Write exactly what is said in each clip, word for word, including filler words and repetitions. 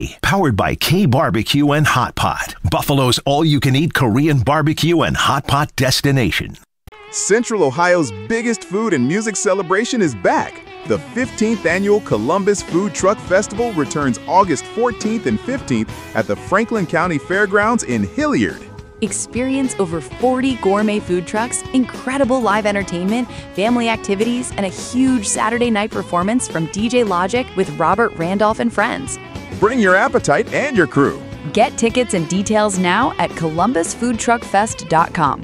Powered by K-Barbecue and Hot Pot, Buffalo's all-you-can-eat Korean barbecue and hot pot destination. Central Ohio's biggest food and music celebration is back. The fifteenth Annual Columbus Food Truck Festival returns August fourteenth and fifteenth at the Franklin County Fairgrounds in Hilliard. Experience over forty gourmet food trucks, incredible live entertainment, family activities, and a huge Saturday night performance from D J Logic with Robert Randolph and friends. Bring your appetite and your crew. Get tickets and details now at columbus food truck fest dot com.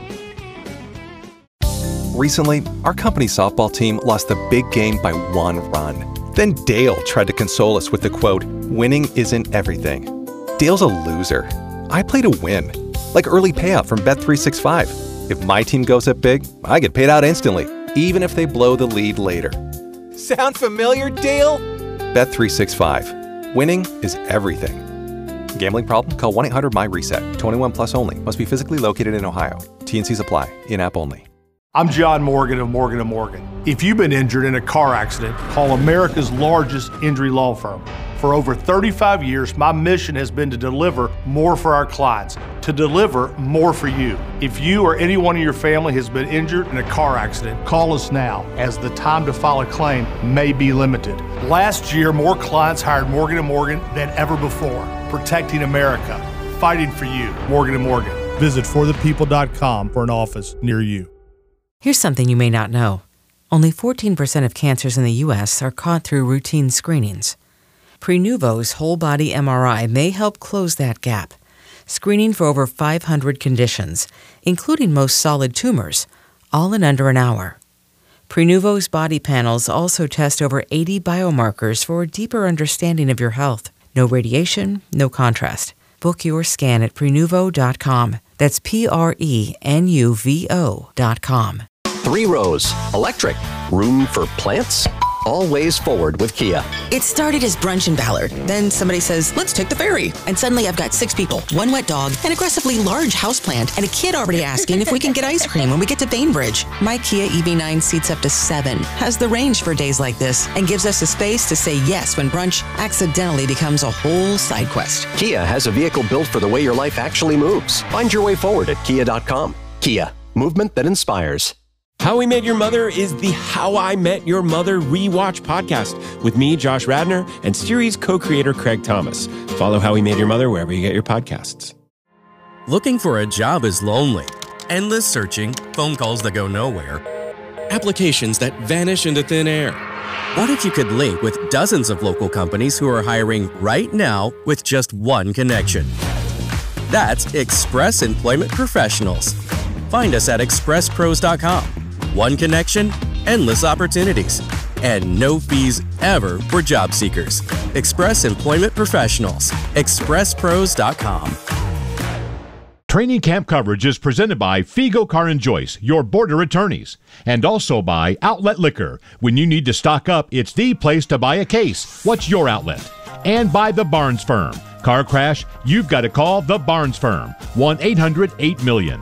Recently, our company softball team lost the big game by one run. Then Dale tried to console us with the quote, "Winning isn't everything." Dale's a loser. I play to win. Like early payout from Bet three sixty-five. If my team goes up big, I get paid out instantly, even if they blow the lead later. Sound familiar, Dale? Bet three sixty-five. Winning is everything. Gambling problem? Call one eight hundred M Y reset. twenty-one plus only. Must be physically located in Ohio. T and Cs apply. In-app only. I'm John Morgan of Morgan and Morgan. If you've been injured in a car accident, call America's largest injury law firm. For over thirty-five years, my mission has been to deliver more for our clients, to deliver more for you. If you or anyone in your family has been injured in a car accident, call us now, as the time to file a claim may be limited. Last year, more clients hired Morgan and Morgan than ever before, protecting America, fighting for you. Morgan and Morgan. Visit for the people dot com for an office near you. Here's something you may not know. Only fourteen percent of cancers in the U S are caught through routine screenings. Prenuvo's whole-body M R I may help close that gap, screening for over five hundred conditions, including most solid tumors, all in under an hour. Prenuvo's body panels also test over eighty biomarkers for a deeper understanding of your health. No radiation, no contrast. Book your scan at prenuvo dot com. That's P R E N U V O dot com. Three rows, electric, room for plants. Always forward with Kia. It started as brunch in Ballard. Then somebody says, let's take the ferry. And suddenly I've got six people, one wet dog, an aggressively large houseplant, and a kid already asking if we can get ice cream when we get to Bainbridge. My Kia E V nine seats up to seven, has the range for days like this, and gives us the space to say yes when brunch accidentally becomes a whole side quest. Kia has a vehicle built for the way your life actually moves. Find your way forward at kia dot com. Kia, movement that inspires. How We Met Your Mother is the How I Met Your Mother Rewatch podcast with me, Josh Radnor, and series co-creator Craig Thomas. Follow How We Met Your Mother wherever you get your podcasts. Looking for a job is lonely. Endless searching, phone calls that go nowhere, applications that vanish into thin air. What if you could link with dozens of local companies who are hiring right now with just one connection? That's Express Employment Professionals. Find us at express pros dot com. One connection, endless opportunities, and no fees ever for job seekers. Express Employment Professionals. express pros dot com. Training camp coverage is presented by Figo Car and Joyce, your border attorneys, and also by Outlet Liquor. When you need to stock up, it's the place to buy a case. What's your outlet? And by the Barnes Firm. Car crash? You've got to call the Barnes Firm. one eight hundred eight million.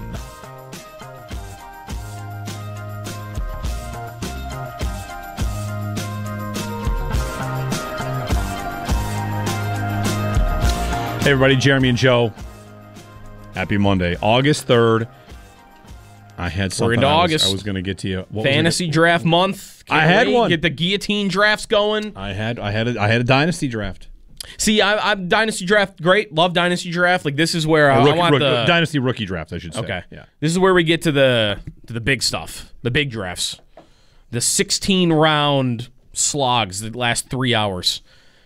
Hey everybody, Jeremy and Joe. Happy Monday, August third. I had something. We're into I was, August. I was going to get to you. What Fantasy draft month. Can't I had wait. one. Get the guillotine drafts going. I had. I had. A, I had a dynasty draft. See, I, I'm dynasty draft. Great, love dynasty draft. Like this is where I, rookie, I want rookie, the dynasty rookie draft. I should say. Okay. Yeah. This is where we get to the to the big stuff, the big drafts, the sixteen round slogs that last three hours.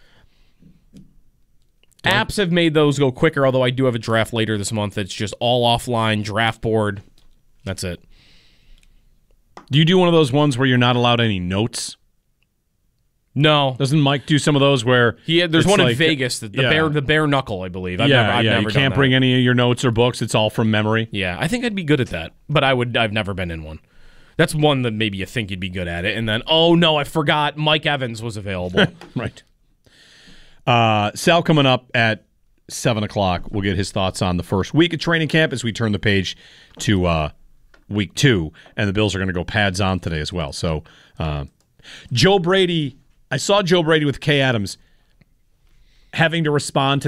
Apps have made those go quicker, although I do have a draft later this month that's just all offline, draft board. That's it. Do you do one of those ones where you're not allowed any notes? No. Doesn't Mike do some of those where he had, there's one like, in Vegas, the, the yeah. bare the bare knuckle, I believe. I've yeah, never, I've yeah. never You can't done bring that. any of your notes or books. It's all from memory. Yeah, I think I'd be good at that, but I would. I've never been in one. That's one that maybe you think you'd be good at it, and then oh no, I forgot Mike Evans was available. Right. Uh, Sal coming up at seven o'clock. We'll get his thoughts on the first week of training camp as we turn the page to uh, week two, and the Bills are going to go pads on today as well. So, uh, Joe Brady, I saw Joe Brady with Kay Adams. having to respond to